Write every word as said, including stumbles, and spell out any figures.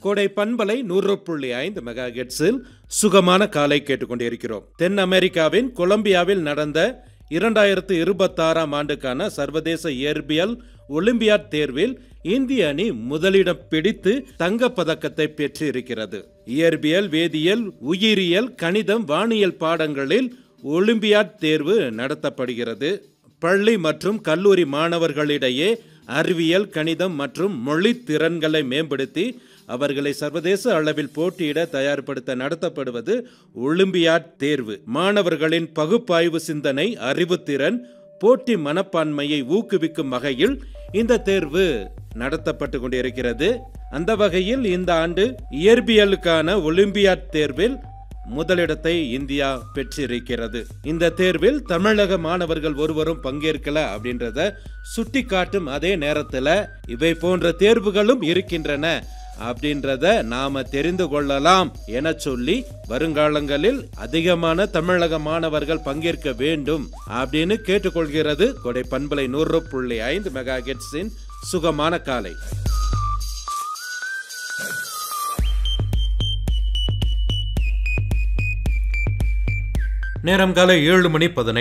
கோடை பண்பலை நூறு புள்ளி ஐந்து மெகா ஹெர்ட்ஸில் சுகமான காலை கேட்டுக்கொண்டிருக்கிறோம். தென் அமெரிக்காவின் கொலம்பியாவில் நடந்த இரண்டாயிரத்து இருபத்தாறாம் ஆண்டுக்கான சர்வதேச இயற்பியல் ஒலிம்பியாட் தேர்வில் இந்திய அணி முதலிடம் பிடித்து தங்கப் பதக்கத்தை பெற்று இருக்கிறது. இயற்பியல், வேதியியல், உயிரியல், கணிதம், வானியல் பாடங்களில் ஒலிம்பியாட் தேர்வு நடத்தப்படுகிறது. பள்ளி மற்றும் கல்லூரி மாணவர்களிடையே அறிவியல், கணிதம் மற்றும் மொழி திறன்களை மேம்படுத்தி அவர்களை சர்வதேச அளவில் போட்டியிட தயார்படுத்த நடத்தப்படுவது ஒலிம்பியாட் தேர்வு. மாணவர்களின் பகுப்பாய்வு சிந்தனை, அறிவுத்திறன், போட்டி மனப்பான்மையை ஊக்குவிக்கும் வகையில் இந்த தேர்வு நடத்தப்பட்டு கொண்டிருக்கிறது. அந்த வகையில் இந்த ஆண்டு இயற்பியலுக்கான ஒலிம்பியாட் தேர்வில் முதலிடத்தை இந்தியா பெற்றிருக்கிறது. இந்த தேர்வில் தமிழக மாணவர்கள் ஒருவரும் பங்கேற்கல அப்படின்றத சுட்டி காட்டும் அதே நேரத்தில் இவை போன்ற தேர்வுகளும் இருக்கின்றன அப்படின்றத நாம தெரிந்து கொள்ளலாம் என சொல்லி வருங்காலங்களில் அதிகமான தமிழக மாணவர்கள் பங்கேற்க வேண்டும் அப்படின்னு கேட்டுக்கொள்கிறது கோடை பண்பலை நூறு புள்ளி ஐந்து மெகா ஹெர்ட்ஸின் சுகமான காலை. நேரம் காலை ஏழு மணி பதினைந்து